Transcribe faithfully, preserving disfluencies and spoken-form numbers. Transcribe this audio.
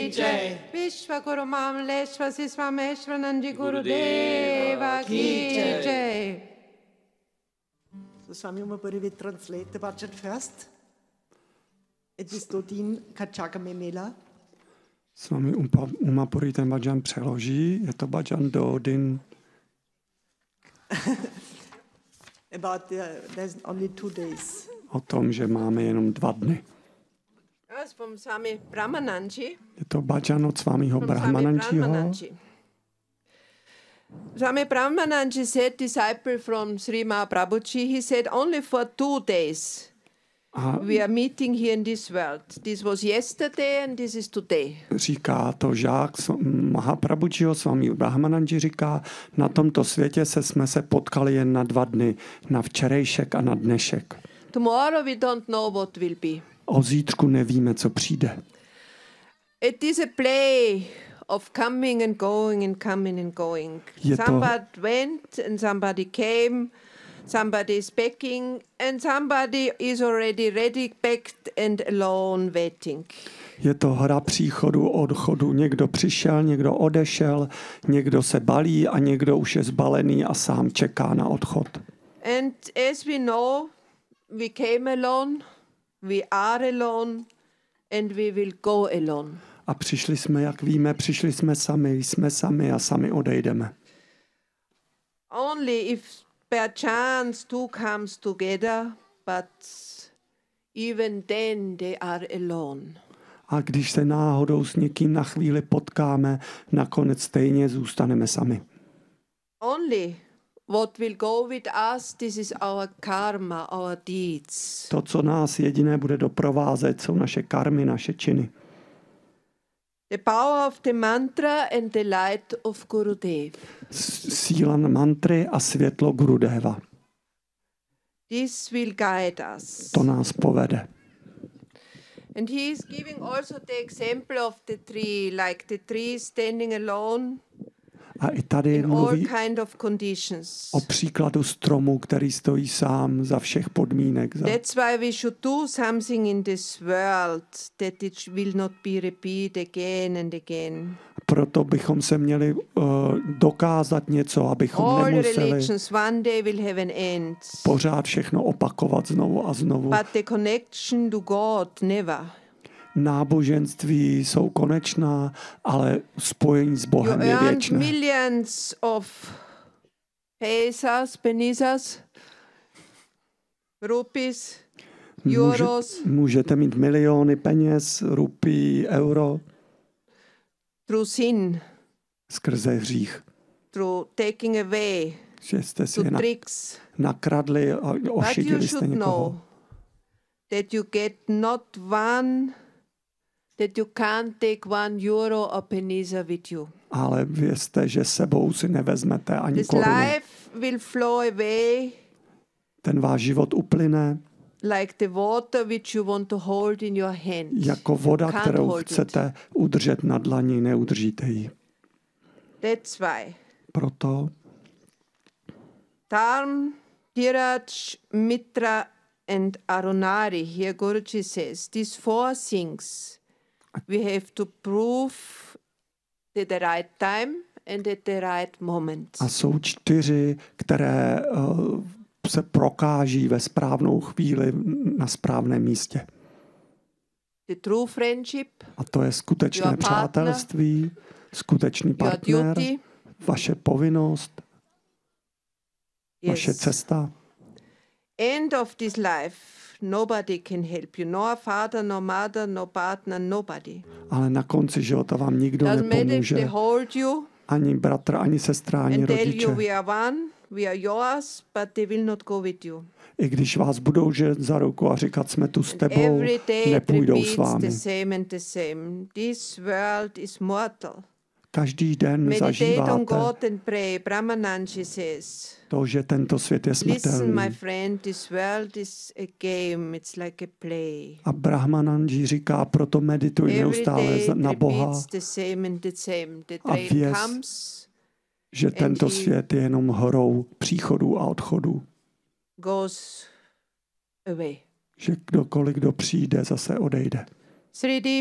Jai. Vishwaguru Mamleshwa Sisvameshwanandi Gurudeva Ki Jai. So Swami Umapuri will translate the bhajan first. It is Dodin Kachagamemela. Swami Umapuri ten bhajan přeloží. Je to bhajan do Odin. About the, there's only two days. O tom, že máme jenom dva dny. That's from Swami Brahmananji. Je to bhajan od Swamiho Brahmananjiho. Swami Brahmananji said, disciple from Sri Mahaprabhuji, he said, only for two days A we are meeting here in this world. This was yesterday and this is today. říká to žák Mahaprabhujiho, Swami Brahmananji říká, na tomto světě se jsme se potkali jen na dva dny, na včerejšek a na dnešek. Tomorrow we don't know what will be. O zítřku nevíme, co přijde. It is a play of coming and going and coming and going. Je to- Somebody went and somebody came, somebody is packing and somebody is already ready, packed and alone waiting. Je to hra příchodu, odchodu. Někdo přišel, někdo odešel, někdo se balí a někdo už je zbalený a sám čeká na odchod. And as we know, we came alone, we are alone, and we will go alone. A přišli jsme, jak víme, přišli jsme sami, jsme sami a sami odejdeme. Only if per chance two comes together, but even then they are alone. A když se náhodou s někým na chvíli potkáme, nakonec stejně zůstaneme sami. Only what will go with us, this is our karma, our deeds. To, co nás jediné bude doprovázet, jsou naše karmy, naše činy. The power of the mantra and the light of Gurudev. S- Síla mantry a světlo Gurudeva. This will guide us. To nás povede. And he is giving also the example of the tree, like the tree standing alone A i tady in all mluví kind of conditions. o příkladu stromu, který stojí sám za všech podmínek. Za... That's why we should do something in this world that it will not be repeated again and again. Proto bychom se měli uh, dokázat něco, abychom All nemuseli religions one day will have an end. pořád všechno opakovat znovu a znovu. But the connection to God never. Náboženství jsou konečná, ale spojení s You Bohem je earn věčné. millions of pesos, penisas, rupees, Může, euros můžete mít miliony peněz, rupí, euro through sin, skrze hřích. through taking away, Že jste si through je na, tricks. nakradli a But you ošidili jste should někoho. know that you get not one, that you can't take one euro or penisa with you. Ale vězte, že sebou si nevezmete ani This korunu. life will flow away Ten váš život uplyne like the water which you want to hold in your hand. jako voda, Can't kterou hold it. chcete udržet na dlani, neudržíte ji. That's why. Proto Dharm, Dhiraj, Mitra, and Arunari, here Guruji says, these four things we have to prove at the right time and at the right moment. a jsou čtyři, které uh, se prokáží ve správnou chvíli na správném místě. The true friendship, A to je skutečné Your partner, přátelství, skutečný your partner, duty, vaše povinnost, vaše yes. cesta. End of this life, nobody can help you. No father, no mother, no partner, nobody. Ale na konci života vám nikdo Doesn't matter if they nepomůže. hold you Ani bratr, ani sestra, ani and tell rodiče. you we are one, we are yours, but they will not go with you. I když vás budou žet za ruku a říkat, jsme tu s And tebou, every day it nepůjdou s repeats vámi. the same and the same. This world is mortal. Každý den Meditate on zažíváte God and pray. Brahmananji says, to, že tento svět je listen, my smrtelný. friend, this world is a game. It's like a play. A Brahmananji říká, proto medituj Every neustále day za- it na Boha, repeats the same and the same. The A train věz, comes, že tento he- svět je jenom horou příchodů a odchodů. goes away. Že kdokoliv, kdo přijde, zase odejde. Sridi